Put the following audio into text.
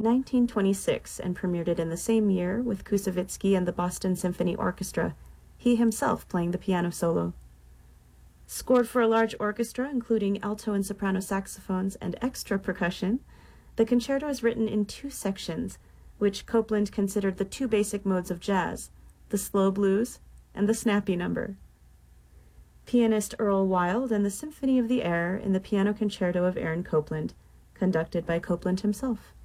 1926 and premiered it in the same year with Koussevitzky and the Boston Symphony Orchestra, he himself playing the piano solo. Scored for a large orchestra, including alto and soprano saxophones and extra percussion, the concerto is written in two sections, which Copland considered the two basic modes of jazz, the slow blues and the snappy number. Pianist Earl Wild and the Symphony of the Air in the Piano Concerto of Aaron Copland, conducted by Copland himself.